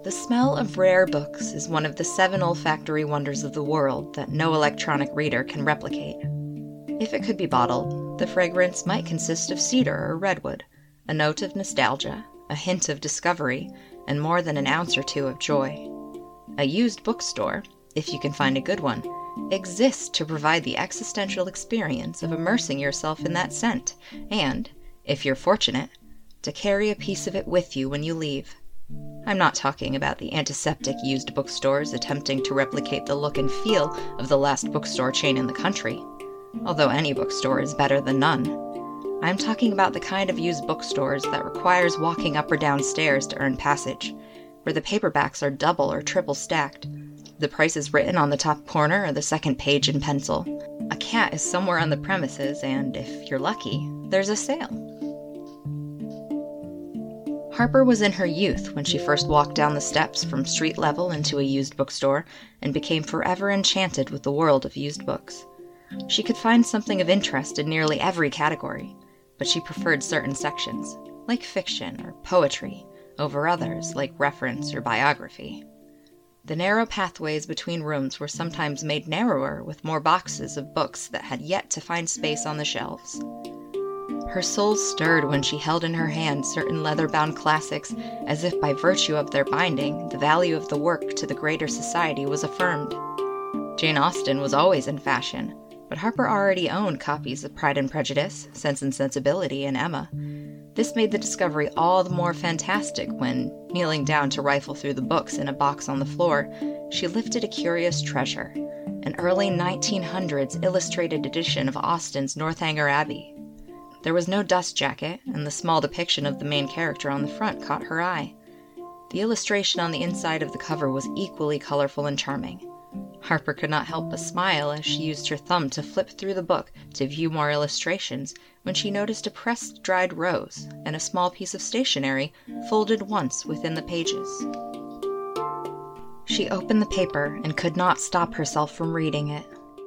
The smell of rare books is one of the 7 olfactory wonders of the world that no electronic reader can replicate. If it could be bottled, the fragrance might consist of cedar or redwood, a note of nostalgia, a hint of discovery, and more than an ounce or two of joy. A used bookstore, if you can find a good one, exists to provide the existential experience of immersing yourself in that scent, and, if you're fortunate, to carry a piece of it with you when you leave. I'm not talking about the antiseptic used bookstores attempting to replicate the look and feel of the last bookstore chain in the country, although any bookstore is better than none. I'm talking about the kind of used bookstores that requires walking up or down stairs to earn passage, where the paperbacks are double or triple stacked, the price is written on the top corner or the second page in pencil. A cat is somewhere on the premises, and if you're lucky, there's a sale. Harper was in her youth when she first walked down the steps from street level into a used bookstore and became forever enchanted with the world of used books. She could find something of interest in nearly every category, but she preferred certain sections, like fiction or poetry, over others, like reference or biography. The narrow pathways between rooms were sometimes made narrower with more boxes of books that had yet to find space on the shelves. Her soul stirred when she held in her hand certain leather-bound classics, as if by virtue of their binding, the value of the work to the greater society was affirmed. Jane Austen was always in fashion, but Harper already owned copies of Pride and Prejudice, Sense and Sensibility, and Emma. This made the discovery all the more fantastic when, kneeling down to rifle through the books in a box on the floor, she lifted a curious treasure, an early 1900s illustrated edition of Austen's Northanger Abbey. There was no dust jacket, and the small depiction of the main character on the front caught her eye. The illustration on the inside of the cover was equally colorful and charming. Harper could not help but smile as she used her thumb to flip through the book to view more illustrations when she noticed a pressed dried rose and a small piece of stationery folded once within the pages. She opened the paper and could not stop herself from reading it.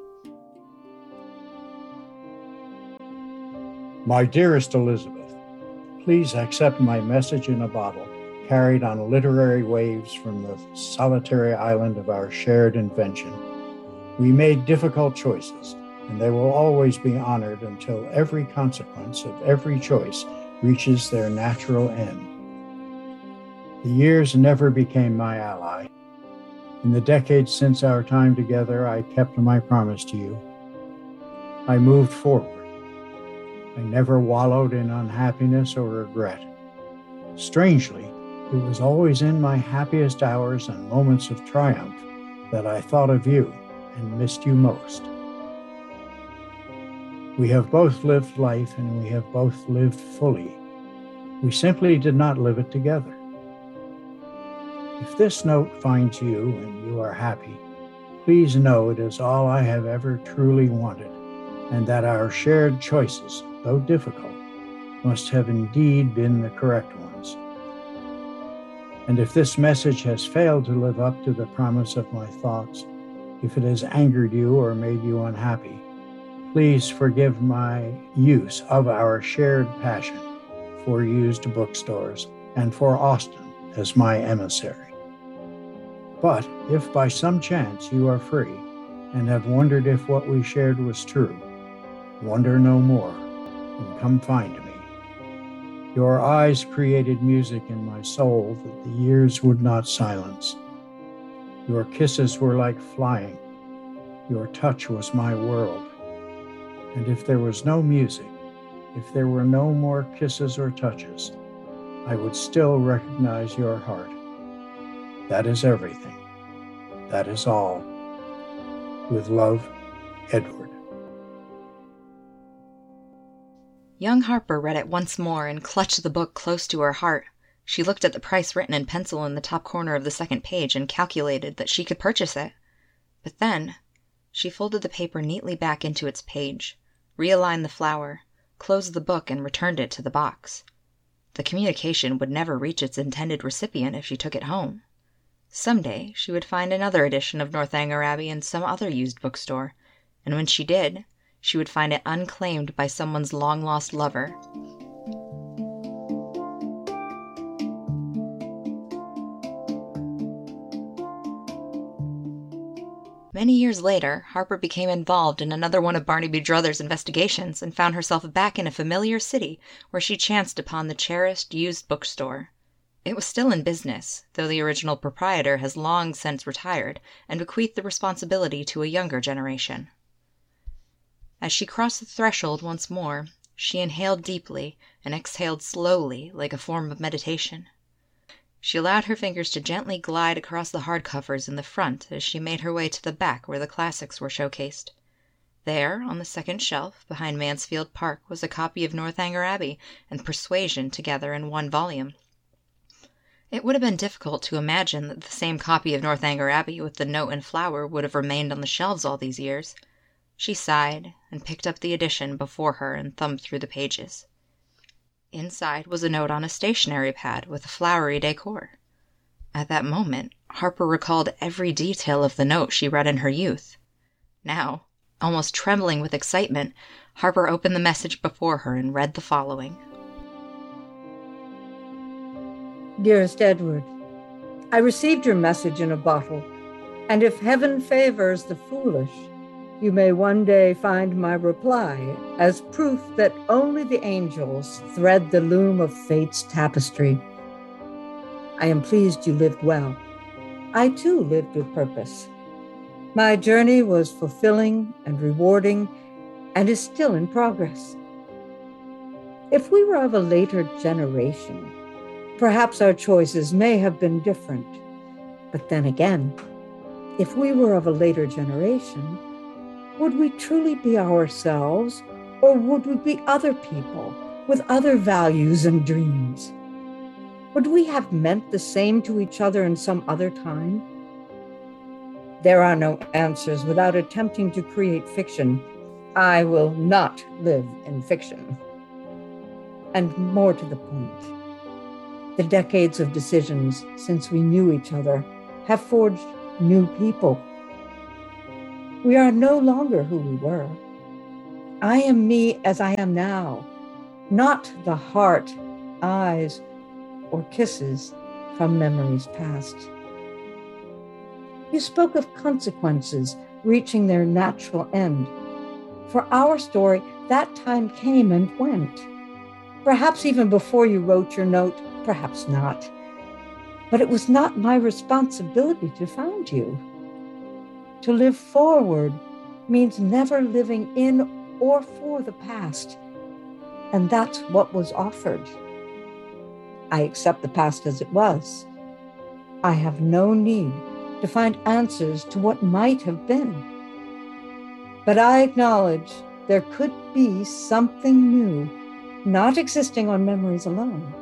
My dearest Elizabeth, please accept my message in a bottle, carried on literary waves from the solitary island of our shared invention. We made difficult choices, and they will always be honored until every consequence of every choice reaches their natural end. The years never became my ally. In the decades since our time together, I kept my promise to you. I moved forward. I never wallowed in unhappiness or regret. Strangely, it was always in my happiest hours and moments of triumph that I thought of you and missed you most. We have both lived life and we have both lived fully. We simply did not live it together. If this note finds you and you are happy, please know it is all I have ever truly wanted, and that our shared choices, though difficult, must have indeed been the correct ones. And if this message has failed to live up to the promise of my thoughts, if it has angered you or made you unhappy, please forgive my use of our shared passion for used bookstores and for Austen as my emissary. But if by some chance you are free and have wondered if what we shared was true, wonder no more and come find me. Your eyes created music in my soul that the years would not silence. Your kisses were like flying. Your touch was my world. And if there was no music, if there were no more kisses or touches, I would still recognize your heart. That is everything. That is all. With love, Edward. Young Harper read it once more and clutched the book close to her heart. She looked at the price written in pencil in the top corner of the second page and calculated that she could purchase it. But then, she folded the paper neatly back into its page, realigned the flower, closed the book, and returned it to the box. The communication would never reach its intended recipient if she took it home. Someday she would find another edition of Northanger Abbey in some other used bookstore, and when she did, she would find it unclaimed by someone's long-lost lover. Many years later, Harper became involved in another one of Barnaby Druthers' investigations and found herself back in a familiar city where she chanced upon the cherished used bookstore. It was still in business, though the original proprietor has long since retired and bequeathed the responsibility to a younger generation. As she crossed the threshold once more, she inhaled deeply and exhaled slowly like a form of meditation. She allowed her fingers to gently glide across the hardcovers in the front as she made her way to the back where the classics were showcased. There, on the second shelf, behind Mansfield Park, was a copy of Northanger Abbey and Persuasion together in one volume. It would have been difficult to imagine that the same copy of Northanger Abbey with the note and flower would have remained on the shelves all these years. She sighed and picked up the edition before her and thumbed through the pages. Inside was a note on a stationery pad with a flowery decor. At that moment, Harper recalled every detail of the note she read in her youth. Now, almost trembling with excitement, Harper opened the message before her and read the following. Dearest Edward, I received your message in a bottle, and if heaven favors the foolish, you may one day find my reply as proof that only the angels thread the loom of fate's tapestry. I am pleased you lived well. I too lived with purpose. My journey was fulfilling and rewarding and is still in progress. If we were of a later generation, perhaps our choices may have been different. But then again, if we were of a later generation, would we truly be ourselves, or would we be other people with other values and dreams? Would we have meant the same to each other in some other time? There are no answers without attempting to create fiction. I will not live in fiction. And more to the point, the decades of decisions since we knew each other have forged new people. We are no longer who we were. I am me as I am now, not the heart, eyes, or kisses from memories past. You spoke of consequences reaching their natural end. For our story, that time came and went. Perhaps even before you wrote your note, perhaps not. But it was not my responsibility to find you. To live forward means never living in or for the past. And that's what was offered. I accept the past as it was. I have no need to find answers to what might have been. But I acknowledge there could be something new, not existing on memories alone.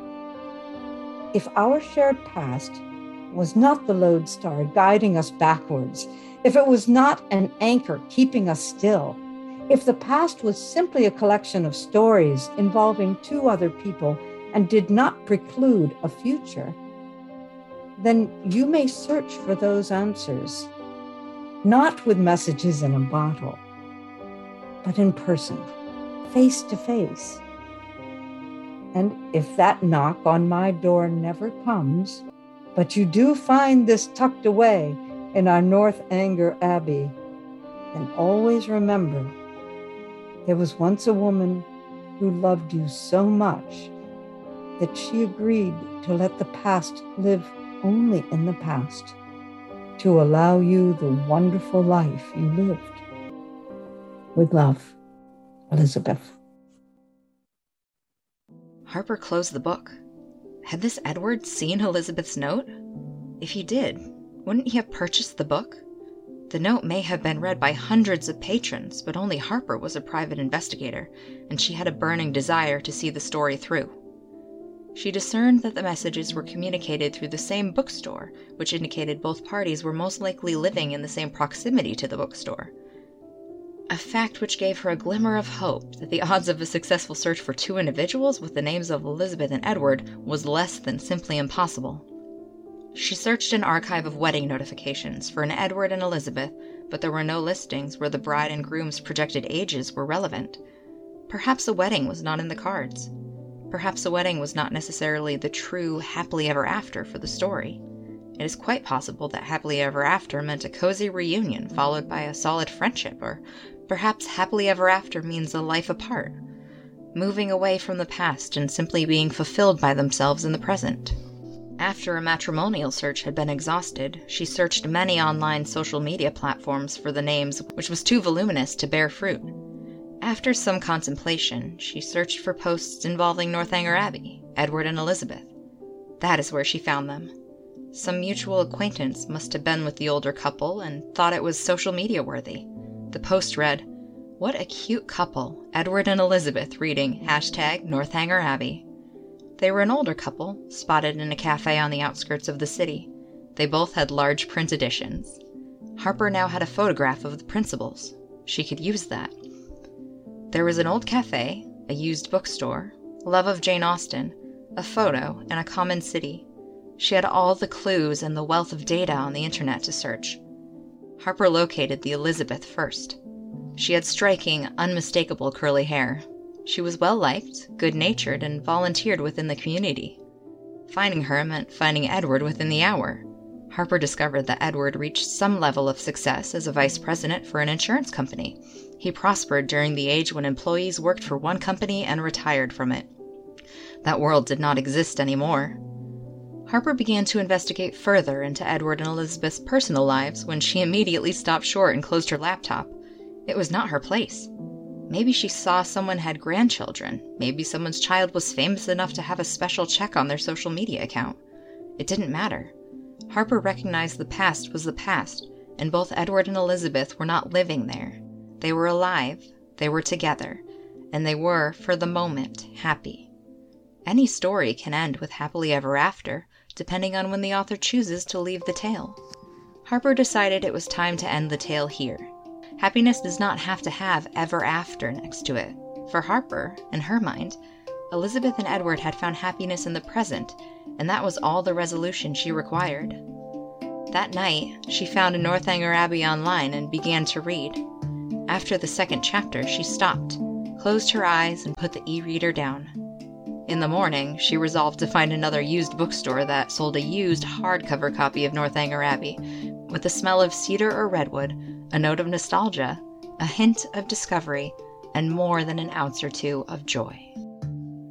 If our shared past was not the lodestar guiding us backwards, if it was not an anchor keeping us still, if the past was simply a collection of stories involving two other people and did not preclude a future, then you may search for those answers, not with messages in a bottle, but in person, face to face. And if that knock on my door never comes, but you do find this tucked away in our Northanger Abbey, then always remember, there was once a woman who loved you so much that she agreed to let the past live only in the past, to allow you the wonderful life you lived. With love, Elizabeth. Harper closed the book. Had this Edward seen Elizabeth's note? If he did, wouldn't he have purchased the book? The note may have been read by hundreds of patrons, but only Harper was a private investigator, and she had a burning desire to see the story through. She discerned that the messages were communicated through the same bookstore, which indicated both parties were most likely living in the same proximity to the bookstore. A fact which gave her a glimmer of hope that the odds of a successful search for two individuals with the names of Elizabeth and Edward was less than simply impossible. She searched an archive of wedding notifications for an Edward and Elizabeth, but there were no listings where the bride and groom's projected ages were relevant. Perhaps a wedding was not in the cards. Perhaps a wedding was not necessarily the true happily ever after for the story. It is quite possible that happily ever after meant a cozy reunion followed by a solid friendship, or perhaps happily ever after means a life apart, moving away from the past and simply being fulfilled by themselves in the present. After a matrimonial search had been exhausted, she searched many online social media platforms for the names, which was too voluminous to bear fruit. After some contemplation, she searched for posts involving Northanger Abbey, Edward and Elizabeth. That is where she found them. Some mutual acquaintance must have been with the older couple and thought it was social media worthy. The post read, "What a cute couple, Edward and Elizabeth reading #Northanger Abbey." They were an older couple, spotted in a cafe on the outskirts of the city. They both had large print editions. Harper now had a photograph of the principals. She could use that. There was an old cafe, a used bookstore, love of Jane Austen, a photo, and a common city. She had all the clues and the wealth of data on the internet to search. Harper located the Elizabeth first. She had striking, unmistakable curly hair. She was well-liked, good-natured, and volunteered within the community. Finding her meant finding Edward within the hour. Harper discovered that Edward reached some level of success as a vice president for an insurance company. He prospered during the age when employees worked for one company and retired from it. That world did not exist anymore. Harper began to investigate further into Edward and Elizabeth's personal lives when she immediately stopped short and closed her laptop. It was not her place. Maybe she saw someone had grandchildren. Maybe someone's child was famous enough to have a special check on their social media account. It didn't matter. Harper recognized the past was the past, and both Edward and Elizabeth were not living there. They were alive, they were together, and they were, for the moment, happy. Any story can end with happily ever after, depending on when the author chooses to leave the tale. Harper decided it was time to end the tale here. Happiness does not have to have ever after next to it. For Harper, in her mind, Elizabeth and Edward had found happiness in the present, and that was all the resolution she required. That night, she found Northanger Abbey online and began to read. After the second chapter, she stopped, closed her eyes, and put the e-reader down. In the morning, she resolved to find another used bookstore that sold a used hardcover copy of Northanger Abbey, with the smell of cedar or redwood, a note of nostalgia, a hint of discovery, and more than an ounce or two of joy.